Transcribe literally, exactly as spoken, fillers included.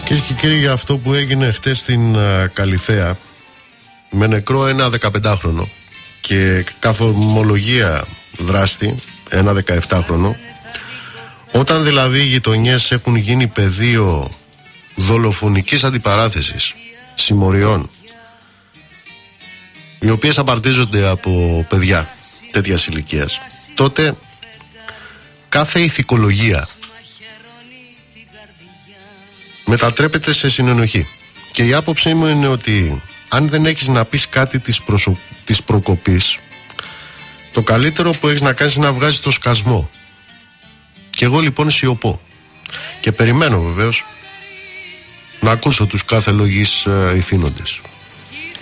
Κυρίες και κύριοι, για αυτό που έγινε χτες στην uh, Καλιθέα, με νεκρό ένα δεκαπεντάχρονο και καθ' ομολογία δράστη ένα δεκαεπτάχρονο, όταν δηλαδή οι γειτονιές έχουν γίνει πεδίο δολοφονικής αντιπαράθεσης, συμμοριών, οι οποίες απαρτίζονται από παιδιά τέτοιας ηλικίας, τότε κάθε ηθικολογία μετατρέπεται σε συνενοχή. Και η άποψή μου είναι ότι αν δεν έχεις να πεις κάτι της, προσω... της προκοπής, το καλύτερο που έχεις να κάνεις είναι να βγάζεις το σκασμό. Και εγώ λοιπόν σιωπώ και περιμένω βεβαίως να ακούσω τους κάθε λογής ε, ηθήνοντες.